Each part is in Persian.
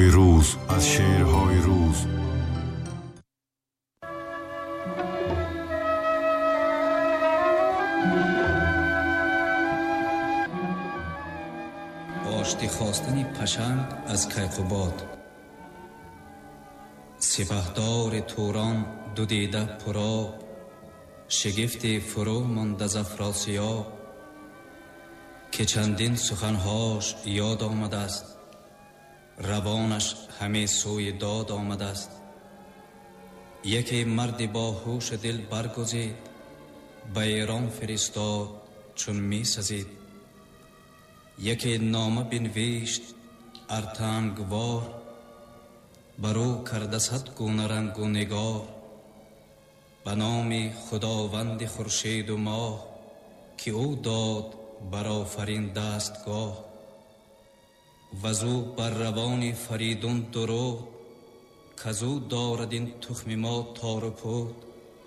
شعرهای روز از شعرهای روز. آشتی خواستن پشنگ از کیقوباد. سپهدار توران دو دیده پرآب، شگفت فرو ماند از افراسیاب. که چندین سخنهاش یاد آمده است، روانش همه سوی داد آمده است. یکی مرد با هوش دل برگزید، به ایران فرستاد چون می سزید. یکی نامه بنوشت ارتنگوار، برو کرده صد گونه رنگ و نگار. به نام خداوند خورشید و ماه، که او داد برآفرین دستگاه. وزو بر روان فریدون درود، کزو دارد این تخم ما تار و پود.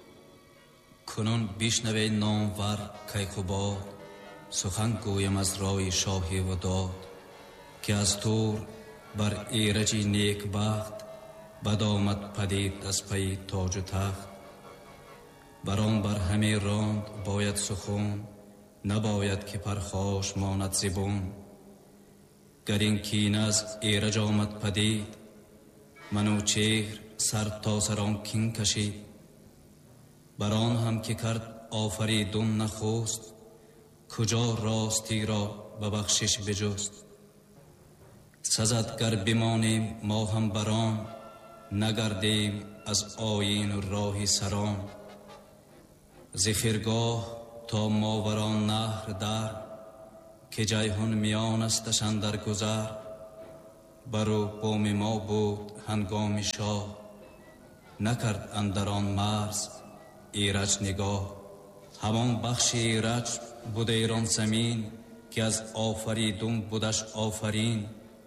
کنون بشنوی نامور کیقوباد، سخن گویم از رای شاهی و داد. که از تور بر ایرجی نیک بخت، بد آمد پدید از پی تاج و تخت. بران بر همه راند باید سخن، نباید که پرخاش ماند زبون. گر این کینه از ایرج آمد پدید، منوچهر سر تا سر آن کین کشید. بران هم که کرد آفریدون نخست، کجا راستی را به بخشش بجست. سزد گر بمانیم ما هم بران، نگردیم از آیین و راه سران. ز خرگاه تا ماوران نهر در، که جیحون میان استش اندر گذر. برو بوم ما بود هنگام شاه، نکرد اندران مرز ایرج نگاه. همان بخش ایرج بود ایران زمین، که از آفریدون بودش آفرین.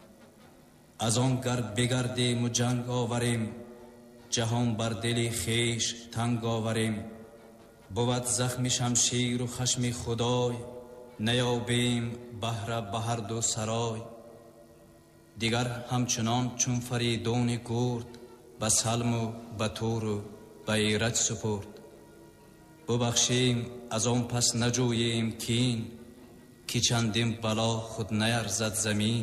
از آن گر بگردیم و جنگ آوریم، جهان بر دل خیش تنگ آوریم. بود زخم شمشیر و خشم خدای، نیابیم بهره به هر دو سرای. دیگر همچنان چون فریدون گرد، به سلم و به تور و به ایرج سپرد. ببخشیم از آن پس نجوییم کین، که چندین بلا خود نیرزد زمین.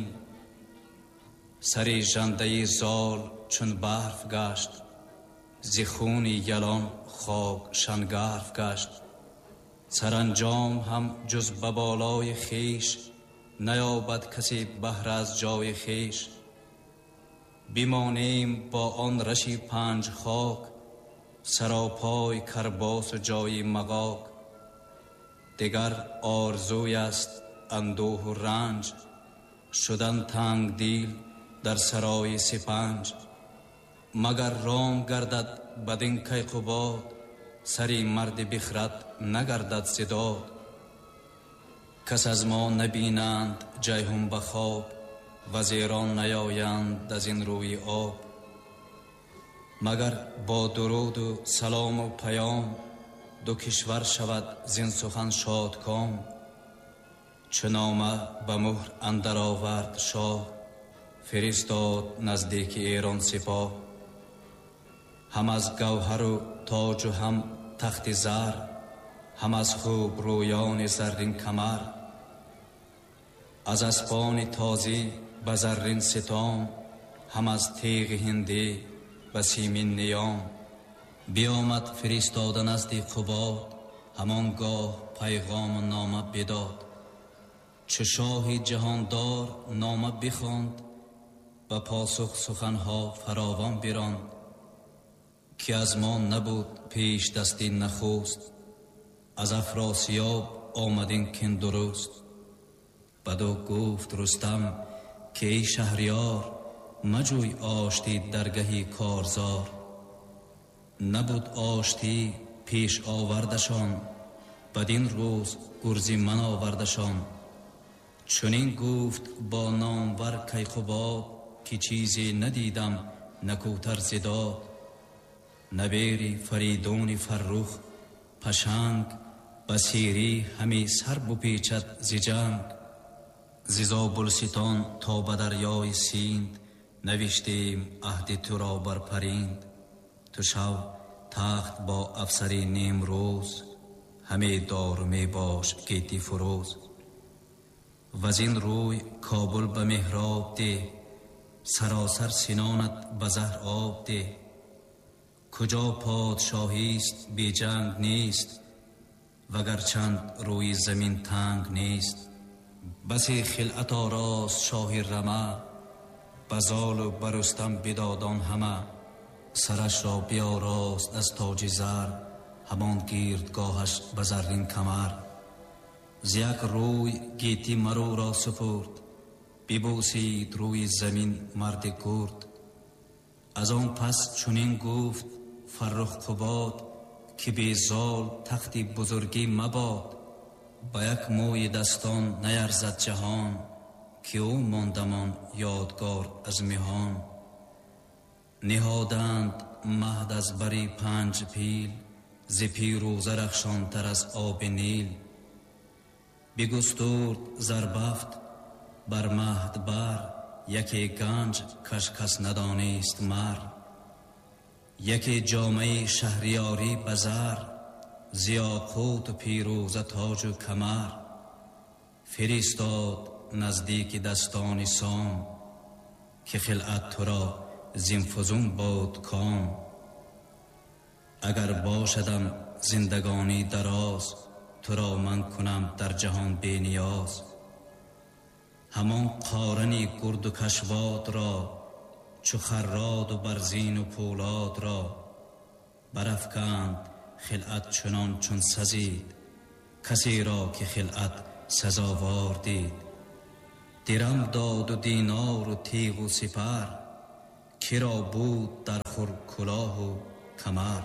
سری ژنده زال چون برف گشت، ز خون یلان خاک شنگرف گشت. سرانجام هم جز به بالای خیش، نیابد کسی بهره از جای خیش. بمانیم با آن رشی پنج خاک، سراپای کرباس و جای مغاک. دگر آرزوی است اندوه و رنج، شدن تنگ دیل در سرای سپنج. مگر رام گردد بدین کیقوباد، سری مرد بخرد نگردد زداد. کس از ما نبینند جیحون به خواب، وزیران نیایند از این روی آب. مگر با درود و سلام و پیام، دو کشور شود زین سخن شادکام. چو نامه به مهر اندر آورد شاه، فرستاد نزدیک ایران سپاه. هم از گوهر و تاج و هم تخت زر، هم از خوب رویان زرین کمر. از اسپان تازی به زرین ستام، هم از تیغ هندی به سیمین نیام. بیامد فرستاده نزد قباد، همانگاه پیغام و نامه بداد. چو شاه جهاندار نامه بخواند، به پاسخ سخنها فراوان براند. که از ما نبود پیش دستی نخست، از افراسیاب آمدین کین درست. بدو گفت رستم که ای شهریار، مجوی آشتی درگهی کارزار. نبود آشتی پیش آوردشان، بدین روز گرزی من آوردشان. چنین گفت با نامور کیقوباد، که چیزی ندیدم نکوتر زداد. نبیری فریدون فرخ پشنگ، بسیری همی سر بپیچد ز جنگ. ز زابلستان تا به دریای سیند، نوشتیم عهد تو را بر پریند، تو شو تخت با افسری نیمروز، همه دار می باش گیتی فروز. وزین روی کابل به محراب ده، سراسر سینانت به زهر آب ده. کجا پادشاهیست بی جنگ نیست، وگر چند روی زمین تنگ نیست. بسی خلعت آراست شاه رمه، بزال و برستم بدادان همه. سرش را بیاراست از تاج زر، همان گیردگاهش به زرین کمر. ز یک روی گیتی مرو را سپرد، ببوسید روی زمین مرد گرد. از آن پس چنین گفت فرخ قباد، که بی زال تختی بزرگی مباد. با یک موی دستان نیرزد جهان، که او ماندمان یادگار از مهان. نهادند مهد از بری 5 پیل، ز پیروزه رخشان تر از آب نیل. بگسترد زربفت بر مهد بر، یکی گنج کش کس ندانست مر. یکی جامه شهریاری بزر، ز یاقوت و پیروزه تاج و کمر. فرستاد نزدیک دستان سام، که خلعت تو را زین فزون باد کام. اگر باشدم زندگانی دراز، تو را من کنم در جهان بی نیاز. همان قارنی گرد و کشواد را، چو خراد و برزین و پولاد را. برافکند خلعت چنان چون سزید، کسی را که خلعت سزاوار دید. درم داد و دینار و تیغ و سپر، کرا بود در خور کلاه و کمر.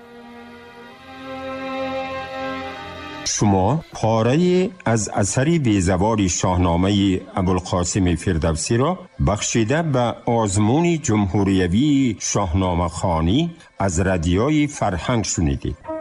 شما پاره از اثری بیزوال شاهنامه ابوالقاسم فردوسی را بخشیده به آزمون جمهوریوی شاهنامه خوانی از رادیوی فرهنگ شنیدید.